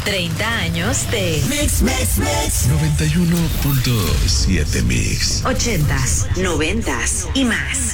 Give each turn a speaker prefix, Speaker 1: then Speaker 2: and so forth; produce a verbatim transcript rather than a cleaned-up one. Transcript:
Speaker 1: treinta años de
Speaker 2: Mix, Mix, Mix.
Speaker 3: noventa y uno punto siete Mix.
Speaker 1: ochentas, noventas y más.